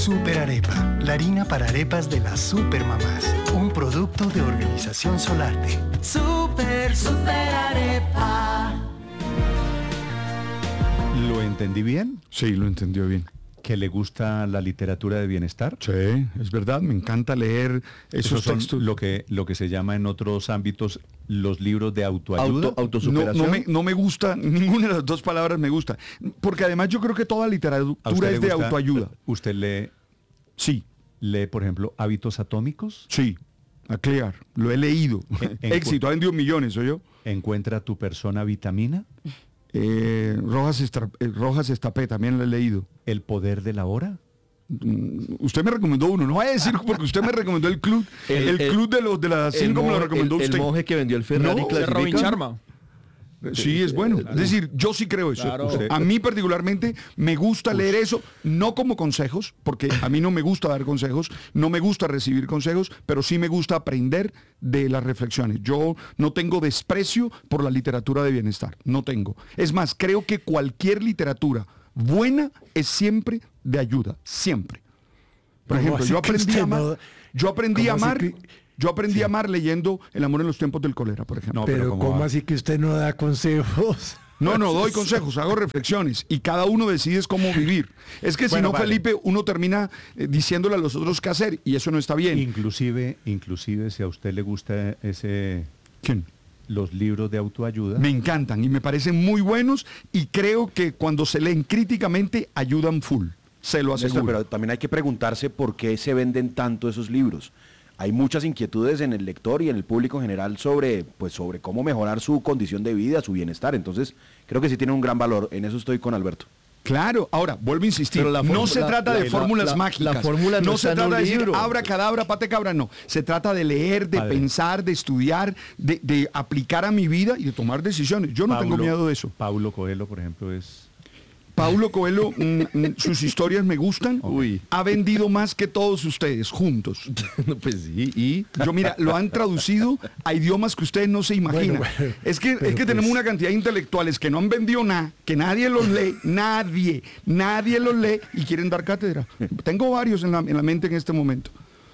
Super Arepa, la harina para arepas de las supermamás. Un producto de Organización Solarte. Super Arepa. ¿Lo entendí bien? Sí, lo entendió bien. ¿Que le gusta la literatura de bienestar? Sí, es verdad, me encanta leer esos son textos. lo que se llama en otros ámbitos los libros de autoayuda. Autosuperación. No me gusta, ninguna de las dos palabras me gusta. Porque además yo creo que toda ¿A literatura usted es le de gusta? autoayuda. ¿Usted Sí, lee, por ejemplo, Hábitos Atómicos? sí, a Clear, lo he leído. Éxito, ha vendido millones, ¿oye yo? ¿Encuentra tu persona vitamina? Rojas Estapé, también lo he leído. ¿El poder de la hora? Usted me recomendó uno, no vaya a decir porque usted me recomendó el club. El club de las 5 me lo recomendó usted. El monje que vendió el Ferrari No, clasifica. Robin Sharma. Sí, es bueno. Es decir, yo sí creo eso. Claro. A mí particularmente me gusta leer eso, no como consejos, porque a mí no me gusta dar consejos, no me gusta recibir consejos, pero sí me gusta aprender de las reflexiones. Yo no tengo desprecio por la literatura de bienestar, no tengo. Es más, creo que cualquier literatura buena es siempre de ayuda, siempre. Por ejemplo, yo aprendí a amar leyendo El amor en los tiempos del cólera, por ejemplo. No, Pero ¿cómo ¿cómo va? así que usted no da consejos? No doy consejos, hago reflexiones y cada uno decide cómo vivir. Es que si Bueno, no, vale. Felipe, uno termina diciéndole a los otros qué hacer y eso no está bien. Inclusive, si a usted le gusta ¿Quién? los libros de autoayuda, Me encantan y me parecen muy buenos y creo que cuando se leen críticamente ayudan full, se lo Néstor, aseguro. pero también hay que preguntarse por qué se venden tanto esos libros. Hay muchas inquietudes en el lector y en el público en general sobre cómo mejorar su condición de vida, su bienestar. Entonces, creo que sí tiene un gran valor. En eso estoy con Alberto. Claro, ahora, vuelvo a insistir, Pero no se trata de fórmulas mágicas, la fórmula no se está en trata un de decir libro. abra cadabra, pate cabra, no. Se trata de leer, de Padre. pensar, de estudiar, de aplicar a mi vida y de tomar decisiones. Yo no tengo miedo de eso. Paulo Coelho, por ejemplo, es... Paulo Coelho, sus historias me gustan. Uy. Ha vendido más que todos ustedes juntos. No, pues sí, y... Yo, mira, lo han traducido a idiomas que ustedes no se imaginan. Bueno, es que tenemos una cantidad de intelectuales que no han vendido nada, que nadie los lee, nadie los lee y quieren dar cátedra. Tengo varios en la mente en este momento.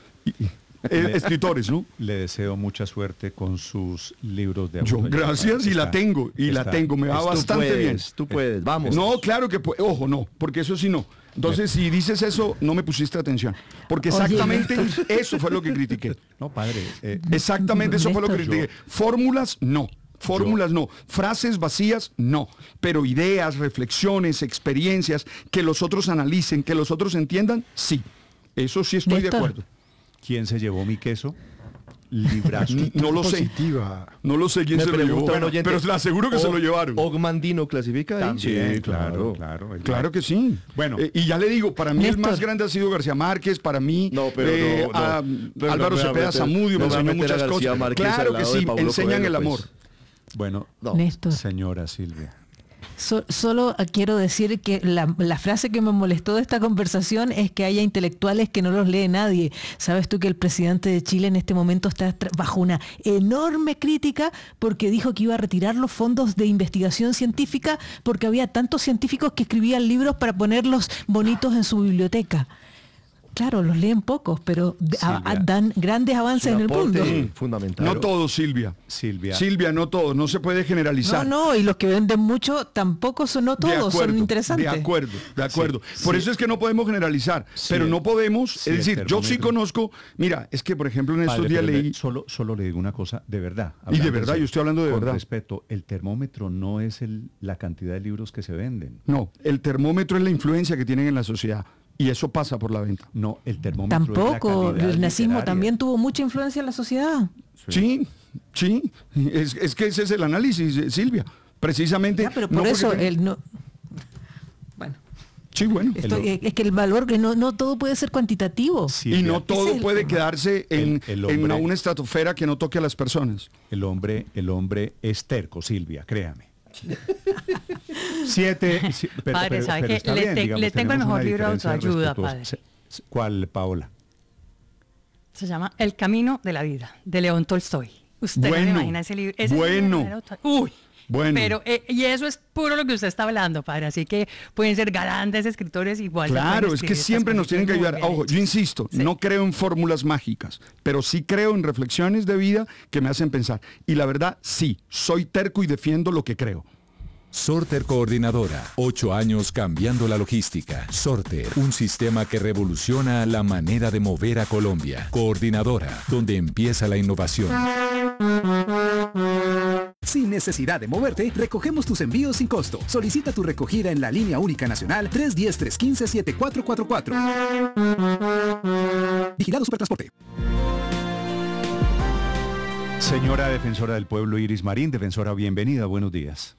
Escritores, ¿no? Le deseo mucha suerte con sus libros de Yo, autoayuda. gracias, y la tengo, me va bastante bien. Tú puedes, vamos. No, claro que ojo, no, porque eso sí no. Entonces, si dices eso, no me pusiste atención. Porque exactamente eso fue lo que critiqué. No, padre. Exactamente eso fue lo que Néstor, critiqué. Fórmulas, no. Fórmulas no, frases vacías no, pero ideas, reflexiones, experiencias, que los otros analicen, que los otros entiendan, sí. Eso sí estoy de Néstor. acuerdo. ¿Quién se llevó mi queso? Librazo. No lo sé. Positiva. No lo sé quién Me se lo llevó, pregunta un oyente, pero le aseguro que se lo llevaron. ¿Ogmandino clasifica ahí? También, Sí, claro. Claro que sí. Bueno. Y ya le digo, para mí el Néstor. más grande ha sido García Márquez, para mí No, pero pero Álvaro no me va a Cepeda meter- Zamudio no me me va a enseñó meter a muchas García cosas. Márquez Claro al que lado de sí, Paulo enseñan Coelho, el pues. amor. Bueno, Néstor. señora Silvia. Solo quiero decir que la frase que me molestó de esta conversación es que haya intelectuales que no los lee nadie. ¿Sabes tú que el presidente de Chile en este momento está bajo una enorme crítica porque dijo que iba a retirar los fondos de investigación científica porque había tantos científicos que escribían libros para ponerlos bonitos en su biblioteca? Claro, los leen pocos, pero Silvia. dan grandes avances en el mundo. Fundamental. No todos, Silvia. Silvia. Silvia, no todos, no se puede generalizar. No, y los que venden mucho tampoco son, no De todos, acuerdo, son interesantes. De acuerdo. Por sí. eso es que no podemos generalizar, pero el- no podemos, sí, es el decir, yo sí termómetro. conozco, mira, es que por ejemplo en estos Padre, días pero leí, solo le digo una cosa, de verdad. Y de hablando en verdad, serio, yo estoy hablando de con verdad. respeto, el termómetro no es la cantidad de libros que se venden. no, el termómetro es la influencia que tienen en la sociedad y eso pasa por la venta. No, el termómetro es la Tampoco, calidad el nazismo literaria. también tuvo mucha influencia en la sociedad. Sí, es que ese es el análisis, Silvia, precisamente. Ya, pero no por porque eso te- él no. Bueno, Sí, bueno. es que el valor que no todo puede ser cuantitativo. Silvia, Y no todo Ese es el puede tema. quedarse en El hombre- una estratosfera que no toque a las personas. el hombre es terco, Silvia, créame. 7. Padre, ¿sabe qué? Le tengo el mejor libro de autoayuda, padre. ¿Cuál, Paola? Se llama El camino de la vida, de León Tolstoy. Usted no Bueno, me imagina ese libro. Ese bueno. libro era Uy, Bueno. Pero, y eso es puro lo que usted está hablando, padre. Así que pueden ser grandes escritores igual. Claro, es que siempre nos tienen que ayudar. Ojo, yo insisto, no creo en fórmulas mágicas, pero sí creo en reflexiones de vida que me hacen pensar. Y la verdad, sí, soy terco y defiendo lo que creo. Sorter Coordinadora, 8 años cambiando la logística. Sorter, un sistema que revoluciona la manera de mover a Colombia. Coordinadora, donde empieza la innovación. Sin necesidad de moverte, recogemos tus envíos sin costo. Solicita tu recogida en la línea única nacional 310-315-7444. Vigilado Supertransporte. Señora defensora del pueblo Iris Marín, defensora, bienvenida, buenos días.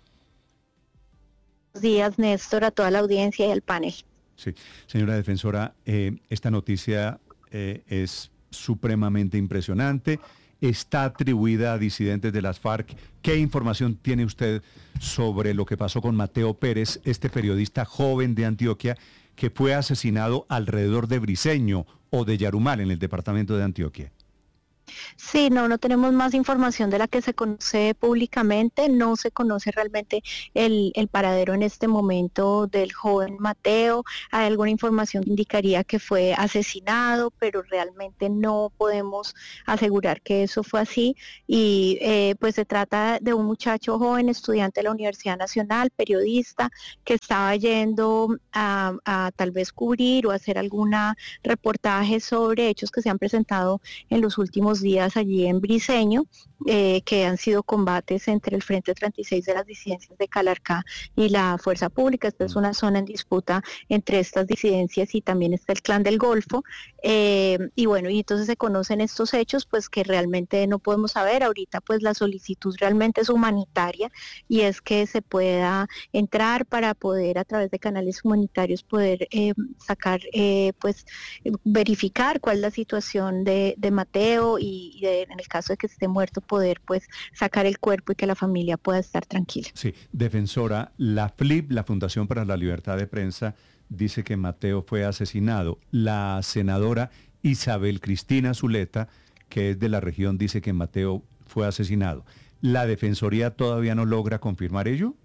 Buenos días, Néstor, a toda la audiencia y al panel. Sí, señora defensora, esta noticia es supremamente impresionante, está atribuida a disidentes de las FARC. ¿Qué información tiene usted sobre lo que pasó con Mateo Pérez, este periodista joven de Antioquia que fue asesinado alrededor de Briceño o de Yarumal en el departamento de Antioquia? Sí, no tenemos más información de la que se conoce públicamente, no se conoce realmente el paradero en este momento del joven Mateo. Hay alguna información que indicaría que fue asesinado, pero realmente no podemos asegurar que eso fue así. Y pues se trata de un muchacho joven, estudiante de la Universidad Nacional, periodista, que estaba yendo a tal vez cubrir o hacer alguna reportaje sobre hechos que se han presentado en los últimos días allí en Briceño, que han sido combates entre el Frente 36 de las disidencias de Calarcá y la Fuerza Pública. Esta es una zona en disputa entre estas disidencias y también está el Clan del Golfo. Y bueno, y entonces se conocen estos hechos, pues que realmente no podemos saber. Ahorita pues la solicitud realmente es humanitaria y es que se pueda entrar para poder a través de canales humanitarios poder sacar, pues verificar cuál es la situación de Mateo y en el caso de que esté muerto poder pues sacar el cuerpo y que la familia pueda estar tranquila. Sí, defensora, la FLIP, la Fundación para la Libertad de Prensa, dice que Mateo fue asesinado. La senadora Isabel Cristina Zuleta, que es de la región, dice que Mateo fue asesinado. ¿La Defensoría todavía no logra confirmar ello?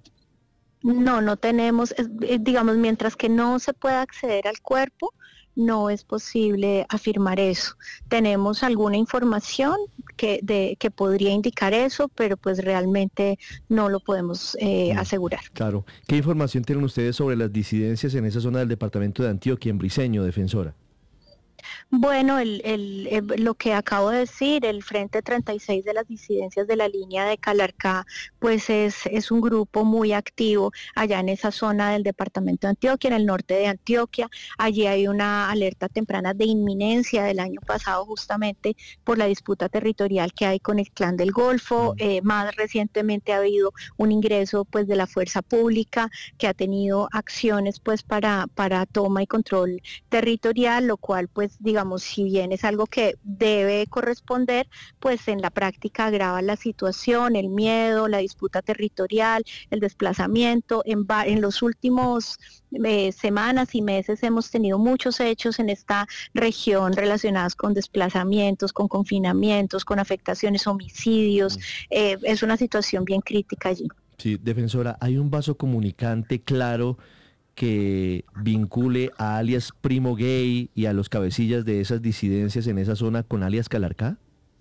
No tenemos, digamos, mientras que no se pueda acceder al cuerpo, no es posible afirmar eso. Tenemos alguna información que podría indicar eso, pero pues realmente no lo podemos asegurar. Claro. ¿Qué información tienen ustedes sobre las disidencias en esa zona del departamento de Antioquia, en Briceño, defensora? Bueno, lo que acabo de decir, el Frente 36 de las disidencias de la línea de Calarcá, pues es un grupo muy activo allá en esa zona del departamento de Antioquia, en el norte de Antioquia. Allí hay una alerta temprana de inminencia del año pasado justamente por la disputa territorial que hay con el Clan del Golfo. Más recientemente ha habido un ingreso pues de la Fuerza Pública que ha tenido acciones pues para toma y control territorial, lo cual pues digamos, si bien es algo que debe corresponder, pues en la práctica agrava la situación, el miedo, la disputa territorial, el desplazamiento. En los últimos semanas y meses hemos tenido muchos hechos en esta región relacionados con desplazamientos, con confinamientos, con afectaciones, homicidios. Es una situación bien crítica allí. Sí, defensora, ¿hay un vaso comunicante claro que vincule a alias Primo Gay y a los cabecillas de esas disidencias en esa zona con alias Calarcá?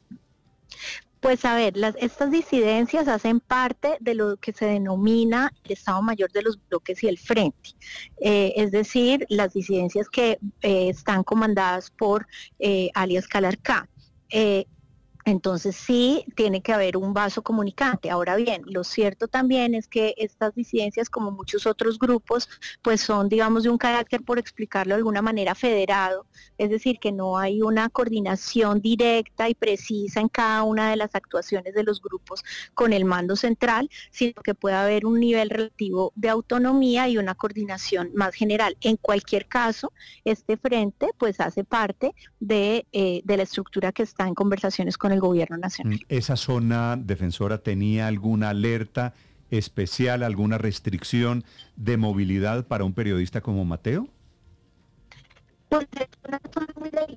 Pues a ver, estas disidencias hacen parte de lo que se denomina el Estado Mayor de los Bloques y el Frente. Es decir, las disidencias que están comandadas por alias Calarcá. Entonces sí tiene que haber un vaso comunicante. Ahora bien, lo cierto también es que estas disidencias, como muchos otros grupos, pues son, digamos, de un carácter, por explicarlo de alguna manera, federado. Es decir, que no hay una coordinación directa y precisa en cada una de las actuaciones de los grupos con el mando central, sino que puede haber un nivel relativo de autonomía y una coordinación más general. En cualquier caso, este frente pues hace parte de la estructura que está en conversaciones con el gobierno nacional. ¿Esa zona, defensora, tenía alguna alerta especial, alguna restricción de movilidad para un periodista como Mateo? Pues es una zona muy delicada,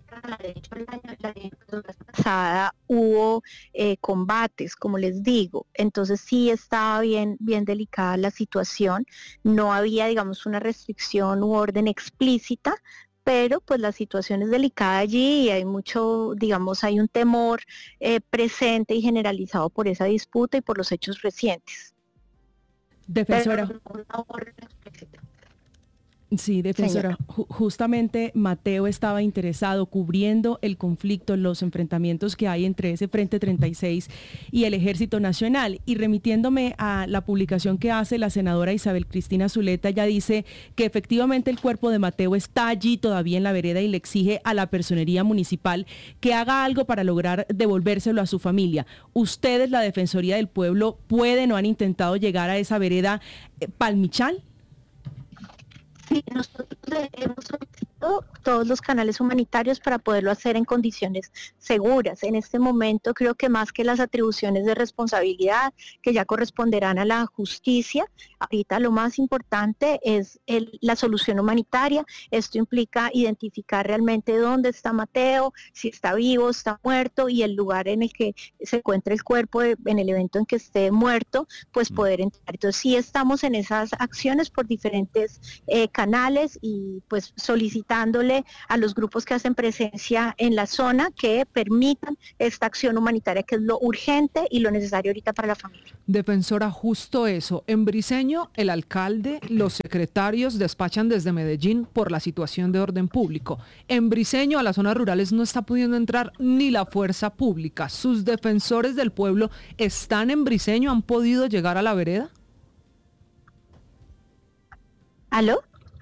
de hecho la pasada hubo combates, como les digo, entonces sí estaba bien delicada la situación, no había, digamos, una restricción u orden explícita, pero pues la situación es delicada allí y hay mucho, digamos, hay un temor presente y generalizado por esa disputa y por los hechos recientes. Defensora. Pero no una orden explícita. Sí, defensora, justamente Mateo estaba interesado cubriendo el conflicto, los enfrentamientos que hay entre ese Frente 36 y el Ejército Nacional. Y remitiéndome a la publicación que hace la senadora Isabel Cristina Zuleta, ella dice que efectivamente el cuerpo de Mateo está allí todavía en la vereda y le exige a la personería municipal que haga algo para lograr devolvérselo a su familia. ¿Ustedes, la Defensoría del Pueblo, pueden o han intentado llegar a esa vereda Palmichal? Sí, nosotros hemos solicitado todos los canales humanitarios para poderlo hacer en condiciones seguras. En este momento creo que más que las atribuciones de responsabilidad que ya corresponderán a la justicia, ahorita lo más importante es la solución humanitaria. Esto implica identificar realmente dónde está Mateo, si está vivo, está muerto y el lugar en el que se encuentre el cuerpo en el evento en que esté muerto, pues poder entrar. Entonces sí estamos en esas acciones por diferentes canales y pues solicitándole a los grupos que hacen presencia en la zona que permitan esta acción humanitaria, que es lo urgente y lo necesario ahorita para la familia. Defensora, justo eso. En Briceño, el alcalde, los secretarios despachan desde Medellín por la situación de orden público. En Briceño, a las zonas rurales no está pudiendo entrar ni la fuerza pública. ¿Sus defensores del pueblo están en Briceño? ¿Han podido llegar a la vereda? ¿Aló?